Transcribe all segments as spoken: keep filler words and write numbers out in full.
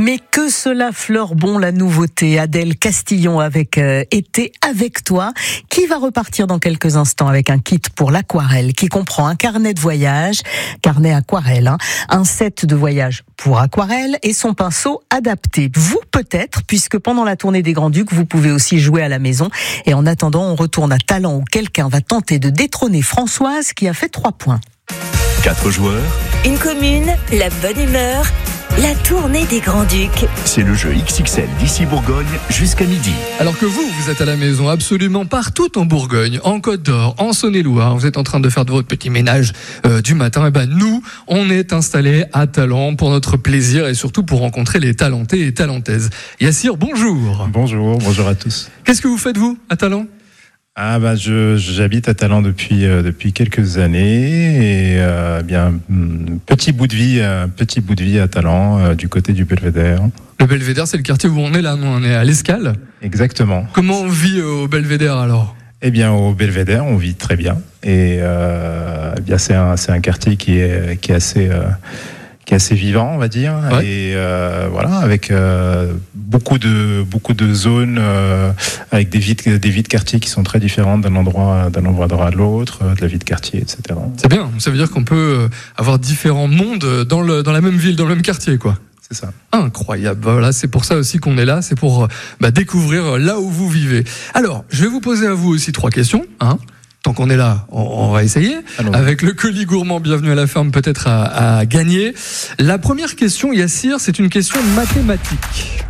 Mais que cela fleure bon la nouveauté. Adèle Castillon avec euh, Été avec toi, qui va repartir dans quelques instants avec un kit pour l'aquarelle qui comprend un carnet de voyage, carnet aquarelle, hein, un set de voyage pour aquarelle et son pinceau adapté. Vous peut-être, puisque pendant la tournée des Grands-Ducs, vous pouvez aussi jouer à la maison. Et en attendant, on retourne à Talent où quelqu'un va tenter de détrôner Françoise qui a fait trois points. Quatre joueurs. Une commune, la bonne humeur, la tournée des Grands-Ducs. C'est le jeu X X L d'ici Bourgogne jusqu'à midi. Alors que vous, vous êtes à la maison absolument partout en Bourgogne, en Côte d'Or, en Saône-et-Loire, vous êtes en train de faire de votre petit ménage euh, du matin, et ben nous, on est installés à Talent pour notre plaisir et surtout pour rencontrer les talentés et talentaises. Yassir, bonjour. Bonjour, bonjour à tous. Qu'est-ce que vous faites vous à Talent ? Ah bah je j'habite à Talent depuis euh, depuis quelques années et euh, bien petit bout de vie euh, petit bout de vie à Talent euh, du côté du Belvédère. Le Belvédère, c'est le quartier où on est là, nous on est à l'Escale. Exactement. Comment on vit au Belvédère alors ? Eh bien au Belvédère, on vit très bien et euh, eh bien c'est un c'est un quartier qui est qui est assez euh, qui est assez vivant, on va dire, ouais. et euh, voilà, avec euh, beaucoup de beaucoup de zones, euh, avec des vies des vies de quartier qui sont très différentes d'un endroit d'un endroit à l'autre, de la vie de quartier, et cetera. C'est bien, ça veut dire qu'on peut avoir différents mondes dans le dans la même ville, dans le même quartier, quoi. C'est ça. Incroyable. Voilà, c'est pour ça aussi qu'on est là, c'est pour bah, découvrir là où vous vivez. Alors, je vais vous poser à vous aussi trois questions, hein. Tant qu'on est là, on, on va essayer. Allons. Avec le colis gourmand, bienvenue à la ferme, peut-être à, à gagner. La première question, Yassir, c'est une question mathématique.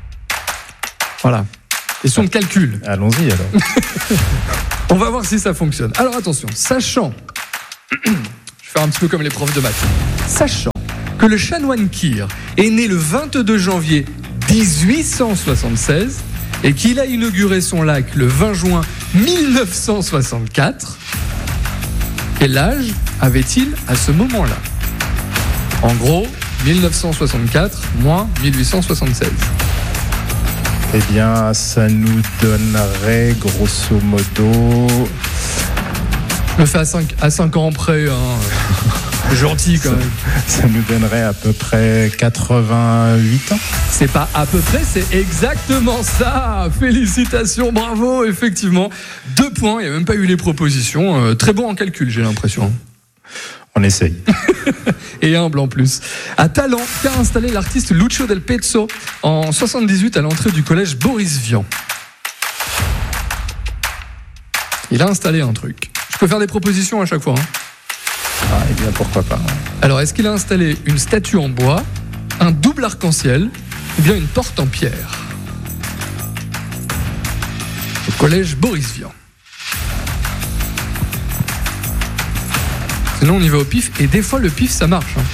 Voilà. Question de calcul. Allons-y alors. On va voir si ça fonctionne. Alors attention, sachant, je vais faire un petit peu comme les profs de maths, sachant que le chanoine Kir est né le vingt-deux janvier dix-huit cent soixante-seize et qu'il a inauguré son lac le vingt juin mille neuf cent soixante-quatre, quel âge avait-il à ce moment-là ? En gros, mille neuf cent soixante-quatre moins mille huit cent soixante-seize. Eh bien, ça nous donnerait grosso modo... Je le fais à cinq, à cinq ans près, hein. Gentil quand ça, même. Ça nous donnerait à peu près quatre-vingt-huit ans. C'est pas à peu près, c'est exactement ça. Félicitations, bravo, effectivement. Deux points, il n'y a même pas eu les propositions. Euh, très bon en calcul, j'ai l'impression. On essaye. Et humble en plus. À Talent, qu'a installé l'artiste Lucio Del Pezzo en soixante-dix-huit à l'entrée du collège Boris Vian. Il a installé un truc. Je peux faire des propositions à chaque fois, hein. Ah, eh bien, pourquoi pas. Alors, est-ce qu'il a installé une statue en bois, un double arc-en-ciel, ou bien une porte en pierre ? Au collège Boris Vian. Sinon, on y va au pif, et des fois, le pif, ça marche. Hein.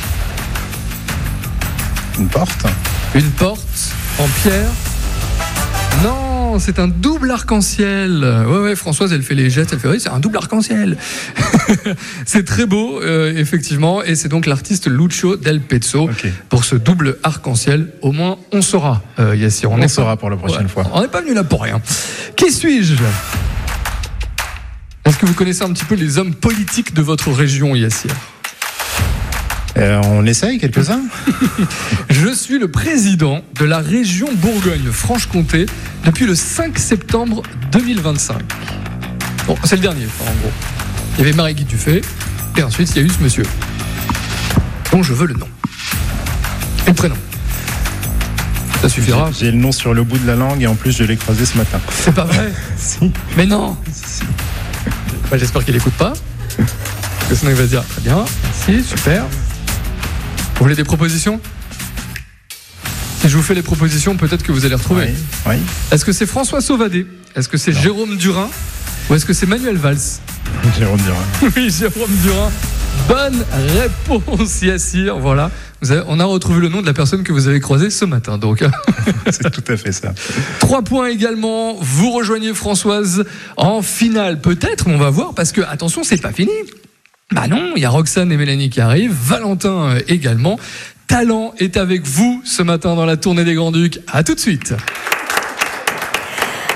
Une porte ? Une porte en pierre ? Non, c'est un double arc-en-ciel. Ouais, ouais, Françoise, elle fait les gestes, elle fait oui, c'est un double arc-en-ciel. C'est très beau, euh, effectivement, et c'est donc l'artiste Lucio Del Pezzo okay. Pour ce double arc-en-ciel. Au moins, on saura, euh, Yassir. On, on saura pas... pour la prochaine ouais, fois. On n'est pas venu là pour rien. Qui suis-je ? Est-ce que vous connaissez un petit peu les hommes politiques de votre région, Yassir ? Euh, on essaye quelques-uns. Je suis le président de la région Bourgogne-Franche-Comté depuis le cinq septembre deux mille vingt-cinq. Bon, c'est le dernier, enfin, en gros. Il y avait Marie-Guy Dufay, et ensuite il y a eu ce monsieur, dont je veux le nom. Et le prénom. Ça suffira. J'ai, j'ai le nom sur le bout de la langue, et en plus je l'ai croisé ce matin. C'est pas vrai ? Si. Mais non. Si. Bah, j'espère qu'il écoute pas. Parce que sinon il va se dire, très bien, merci, super. Vous voulez des propositions ? Si je vous fais les propositions, peut-être que vous allez retrouver. Oui, oui. Est-ce que c'est François Sauvadet ? Est-ce que c'est non. Jérôme Durin ? Ou est-ce que c'est Manuel Valls ? Jérôme Durin. Oui, Jérôme Durin. Bonne réponse, Yassir. Voilà. Vous avez, on a retrouvé le nom de la personne que vous avez croisée ce matin. Donc. C'est tout à fait ça. Trois points également. Vous rejoignez Françoise en finale. Peut-être, mais on va voir, parce que, attention, c'est pas fini. Bah non, il y a Roxane et Mélanie qui arrivent, Valentin également. Talent est avec vous ce matin dans la tournée des Grands-Ducs. À tout de suite. Alors,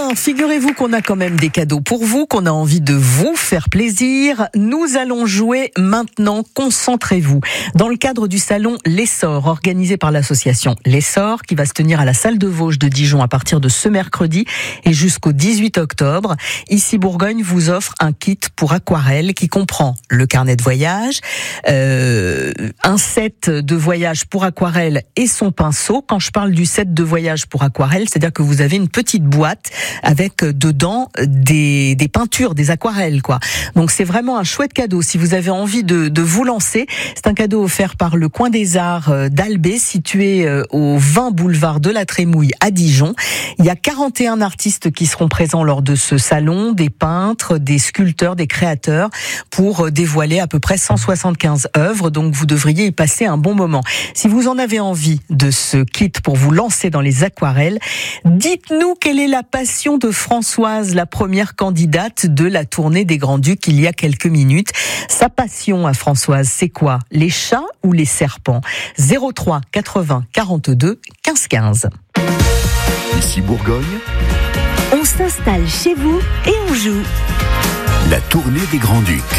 bien, figurez-vous qu'on a quand même des cadeaux pour vous, qu'on a envie de vous faire plaisir. Nous allons jouer maintenant, concentrez-vous. Dans le cadre du salon L'Essor, organisé par l'association L'Essor, qui va se tenir à la salle de Vosges de Dijon à partir de ce mercredi et jusqu'au dix-huit octobre, Ici Bourgogne vous offre un kit pour aquarelle qui comprend le carnet de voyage, euh, un set de voyage pour aquarelle et son pinceau. Quand je parle du set de voyage pour aquarelle, c'est-à-dire que vous avez une petite boîte avec dedans des, des peintures, des aquarelles, quoi. Donc c'est vraiment un chouette cadeau si vous avez envie de, de vous lancer. C'est un cadeau offert par le Coin des Arts d'Albé, situé au vingt boulevard de la Trémouille à Dijon. Il y a quarante et un artistes qui seront présents lors de ce salon, des peintres, des sculpteurs, des créateurs, pour dévoiler à peu près cent soixante-quinze œuvres. Donc vous devriez y passer un bon moment. Si vous en avez envie de ce kit pour vous lancer dans les aquarelles, dites-nous quelle est la passion de Françoise, la première candidate de la tournée des Grands-Ducs il y a quelques minutes. Sa passion à Françoise, c'est quoi? Les chats ou les serpents? zéro trois quatre-vingts quarante-deux quinze quinze. Ici Bourgogne, On s'installe chez vous et on joue. la tournée des Grands-Ducs.